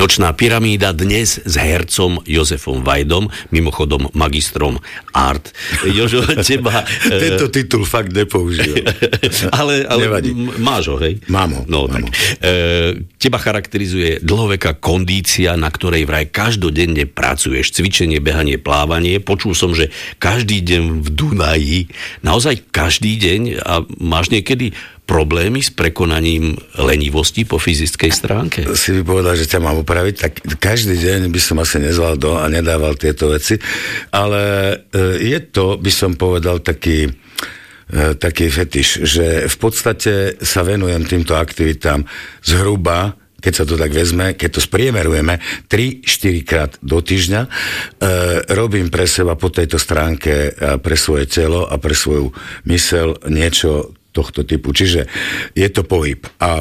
Nočná pyramída dnes s hercom Jozefom Vajdom, mimochodom magistrom art. Jožo, teba... Tento titul fakt nepoužívam. ale máš ho, hej? Mám ho. No, mám tak. Teba charakterizuje dlhoveká kondícia, na ktorej vraj každodenne pracuješ. Cvičenie, behanie, plávanie. Počul som, že každý deň v Dunaji, naozaj každý deň, a máš niekedy problémy s prekonaním lenivosti po fyzickej stránke? Si by povedal, že ťa mám upraviť, tak každý deň by som asi nezvládol a nedával tieto veci, ale je to, by som povedal, taký fetiš, že v podstate sa venujem týmto aktivitám zhruba, keď sa to tak vezme, keď to spriemerujeme, 3-4 krát do týždňa. Robím pre seba po tejto stránke a pre svoje telo a pre svoju myseľ niečo tohto typu. Čiže je to pohyb. A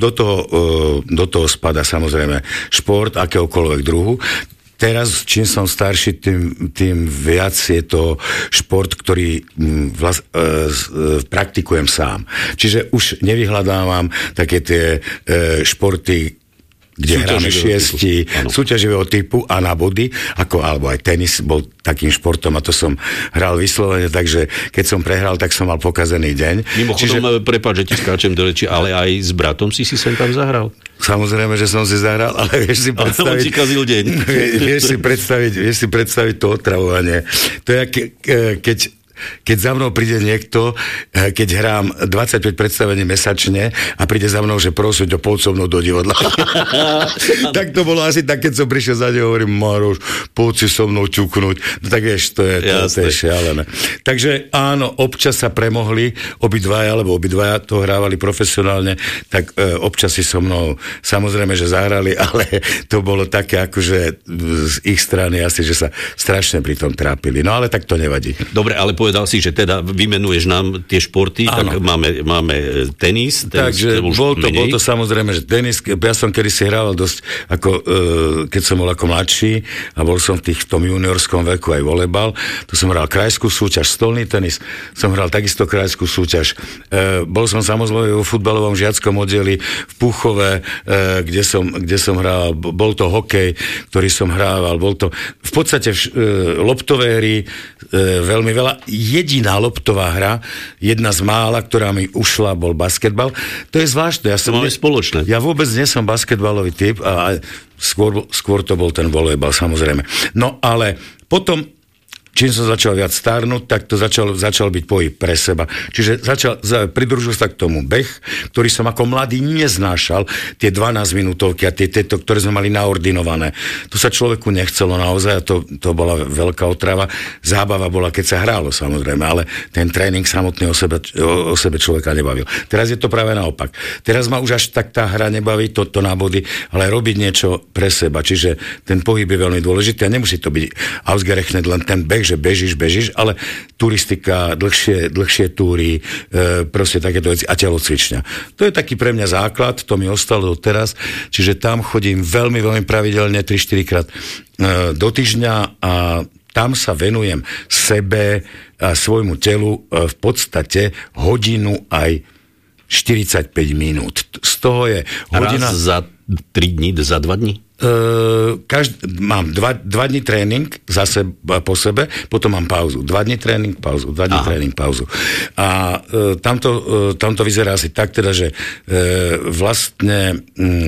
do toho spada samozrejme šport akéhokoľvek druhu. Teraz, čím som starší, tým viac je to šport, ktorý praktikujem sám. Čiže už nevyhľadávam také tie športy, kde hráme šiesti, súťaživého typu a na body, alebo aj tenis bol takým športom a to som hral vyslovene, takže keď som prehral, tak som mal pokazený deň. Mimochodom, prepáč, že ti skáčem do reči, ale aj s bratom si sem tam zahral? Samozrejme, že som si zahral, ale vieš si predstaviť... Ale on ti kazil deň. Vieš si predstaviť to otravovanie. To je, keď za mnou príde niekto, keď hrám 25 predstavení mesačne a príde za mnou, že prosím ťa, poď so mnou do divadla. Tak to bolo asi tak, keď som prišiel za neho, hovorím, Maroš, poď si so mnou čuknúť. No tak vieš, to je šialené. Takže áno, občas sa premohli obidvaja to hrávali profesionálne, tak občas si so mnou samozrejme, že zahrali, ale to bolo také akože z ich strany asi, že sa strašne pri tom trápili. No ale tak to nevadí. Dobre, ale povedal si, že teda vymenuješ nám tie športy, áno. Tak máme tenis. Takže bol to samozrejme, že tenis, ja som kedysi hrával dosť, keď som bol ako mladší a bol som v tom juniorskom veku aj volejbal, to som hral krajskú súťaž, stolný tenis, som hral takisto krajskú súťaž. Bol som samozrejme vo futbalovom žiackom oddeli v Púchove, kde som hral, bol to hokej, ktorý som hrával, bol to v podstate loptové hry, veľmi veľa. Jediná loptová hra, jedna z mála, ktorá mi ušla, bol basketbal. To je zvláštne. Máme spoločné. Ja vôbec nie som basketbalový typ a skôr to bol ten volejbal, samozrejme. No ale potom, čím som začal viac stárnuť, tak to začal byť pohyb pre seba. Čiže pridružil sa k tomu beh, ktorý som ako mladý neznášal, tie 12 minútovky a tieto, ktoré sme mali naordinované. To sa človeku nechcelo naozaj a to bola veľká otrava. Zábava bola, keď sa hrálo, samozrejme, ale ten tréning samotný o sebe človeka nebavil. Teraz je to práve naopak. Teraz ma už až tak tá hra nebaví, to na body, ale robiť niečo pre seba. Čiže ten pohyb je veľmi dôležitý a nemusí to byť ausgerechnet len ten beh, že bežíš, ale turistika, dlhšie túry, proste takéto veci a telocvičňa. To je taký pre mňa základ, to mi ostalo doteraz, čiže tam chodím veľmi, veľmi pravidelne 3-4 krát do týždňa a tam sa venujem sebe a svojmu telu v podstate hodinu aj 45 minút. Z toho je hodina... Raz za 3 dní, za 2 dní? Mám 2 dní tréning zase po sebe, potom mám pauzu. 2 dní tréning, pauzu, 2 dní tréning, pauzu. A tamto vyzerá asi tak teda, že vlastne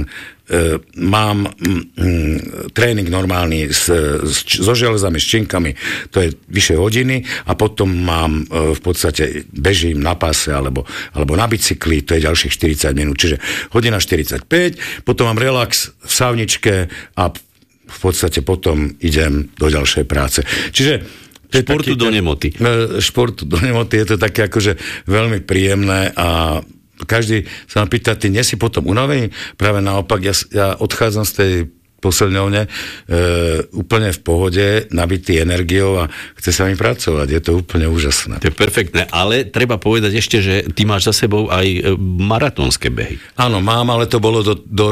mám tréning normálny so železami, s činkami, to je vyše hodiny a potom mám v podstate bežím na páse alebo na bicykli, to je ďalších 40 minút, čiže hodina 45, potom mám relax v sauničke a v podstate potom idem do ďalšej práce. Čiže športu do nemoty. Športu do nemoty je to také akože veľmi príjemné a každý sa ma pýta, ty nie si potom unavený? Práve naopak, ja odchádzam z tej posilňovne úplne v pohode, nabitý energiou a chce sa mi pracovať. Je to úplne úžasné. To je perfektné, ale treba povedať ešte, že ty máš za sebou aj maratónske behy. Áno, mám, ale to bolo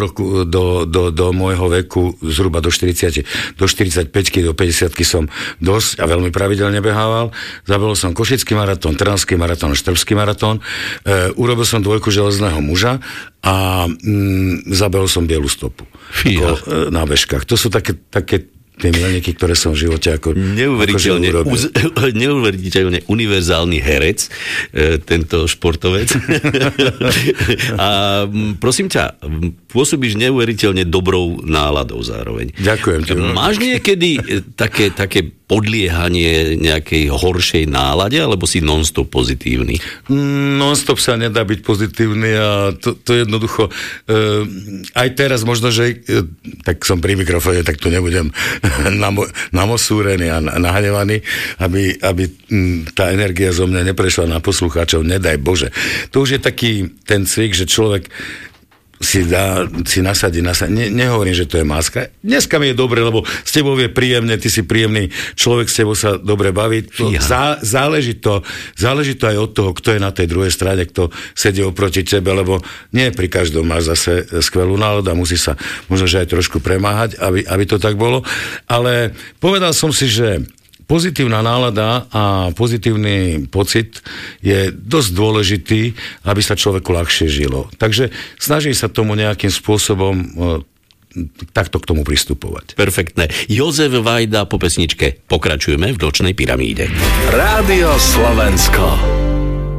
do môjho veku zhruba do 40, do 45-ky, do 50-ky som dosť a veľmi pravidelne behával. Zabehol som Košický maratón, Trnavský maratón, Štrbský maratón. Urobil som 2 železného muža a zabehol som bielu stopu. Ako, na bežkách. To sú také tie milníky, ktoré som v živote ako neuveriteľne univerzálny herec, tento športovec. A prosím ťa, pôsobíš neuveriteľne dobrou náladou zároveň. Ďakujem. Máš niekedy také podliehanie nejakej horšej nálade, alebo si non-stop pozitívny? Non-stop sa nedá byť pozitívny a to jednoducho aj teraz možno, že tak som pri mikrofóne, tak tu nebudem namosúrený a nahnevaný, aby tá energia zo mňa neprešla na poslucháčov, nedaj Bože. To už je taký ten cvik, že človek si nasadí. Nehovorím, že to je máska. Dneska mi je dobre, lebo s tebou je príjemne, ty si príjemný človek, s tebou sa dobre baví. Záleží to aj od toho, kto je na tej druhej strane, kto sedí oproti tebe, lebo nie pri každom máš zase skvelú náladu a musí sa možno, že aj trošku premáhať, aby to tak bolo. Ale povedal som si, že pozitívna nálada a pozitívny pocit je dosť dôležitý, aby sa človeku ľahšie žilo. Takže snaží sa tomu nejakým spôsobom takto k tomu pristupovať. Perfektné. Jozef Vajda po pesničke. Pokračujeme v Nočnej pyramíde. Rádio Slovensko.